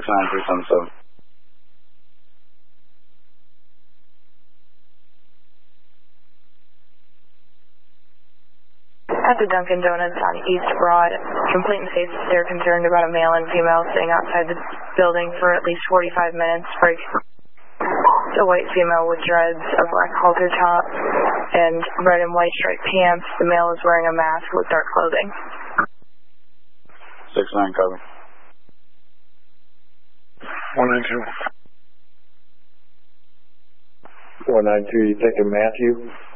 69377. At the Dunkin' Donuts on East Broad, complainant states they're concerned about a male and female sitting outside the building for at least 45 minutes. The white female with dreads, a black halter top, and red and white striped pants. The male is wearing a mask with dark clothing. 6-9, cover. 192. 192, you taking Matthew?